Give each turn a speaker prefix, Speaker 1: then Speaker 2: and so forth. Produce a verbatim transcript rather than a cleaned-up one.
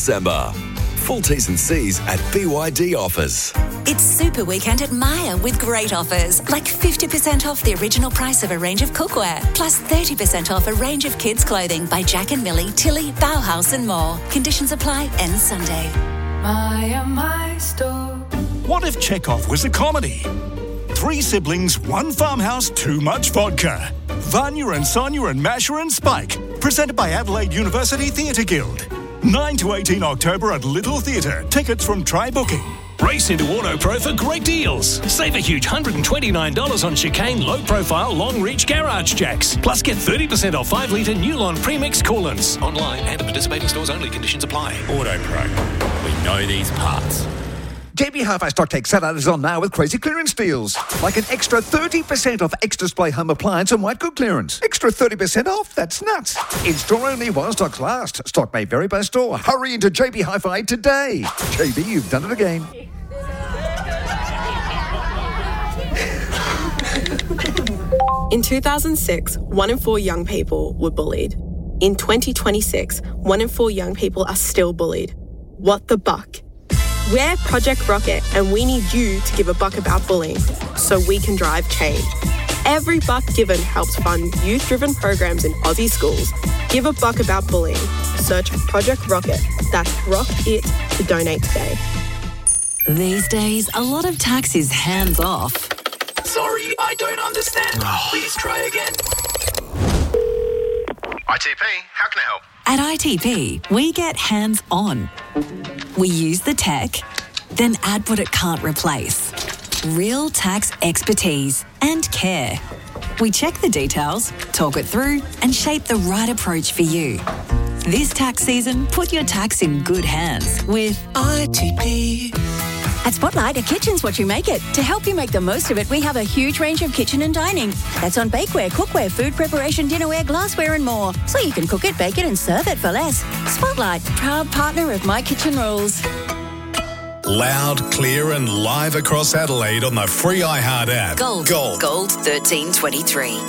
Speaker 1: December. Full T's and C's at B Y D Offers.
Speaker 2: It's Super Weekend at Myer with great offers, like fifty percent off the original price of a range of cookware, plus thirty percent off a range of kids' clothing by Jack and Millie, Tilly, Bauhaus and more. Conditions apply, ends Sunday.
Speaker 3: Myer, my store.
Speaker 4: What if Chekhov was a comedy? Three siblings, one farmhouse, too much vodka. Vanya and Sonia and Masha and Spike. Presented by Adelaide University Theatre Guild. nine to eighteen October at Little Theatre. Tickets from Try Booking.
Speaker 5: Race into AutoPro for great deals. Save a huge one hundred twenty-nine dollars on chicane, low-profile, long-reach garage jacks. Plus get thirty percent off five litre Newlon premix coolants. Online and at participating stores only. Conditions apply.
Speaker 6: AutoPro. We know these parts.
Speaker 7: J B Hi-Fi Stock Take Saturday is on now with crazy clearance deals. Like an extra thirty percent off X-Display home appliance and white good clearance. Extra thirty percent off? That's nuts. In store only while stocks last. Stock may vary by store. Hurry into J B Hi-Fi today. J B, you've done it again.
Speaker 8: In two thousand six, one in four young people were bullied. In twenty twenty-six, one in four young people are still bullied. What the buck? We're Project Rocket, and we need you to give a buck about bullying so we can drive change. Every buck given helps fund youth-driven programs in Aussie schools. Give a buck about bullying. Search Project Rocket. That's Rock It to donate today.
Speaker 2: These days, a lot of tax is hands-off.
Speaker 6: Sorry, I don't understand. Please try again.
Speaker 9: I T P, how can I help?
Speaker 2: At I T P, we get hands-on. We use the tech, then add what it can't replace. Real tax expertise and care. We check the details, talk it through, and shape the right approach for you. This tax season, put your tax in good hands with I T P.
Speaker 10: At Spotlight, a kitchen's what you make it. To help you make the most of it, we have a huge range of kitchen and dining. That's on bakeware, cookware, food preparation, dinnerware, glassware and more. So you can cook it, bake it and serve it for less. Spotlight, proud partner of My Kitchen Rules.
Speaker 11: Loud, clear and live across Adelaide on the free iHeart app.
Speaker 2: Gold.
Speaker 11: Gold.
Speaker 2: Gold thirteen twenty-three.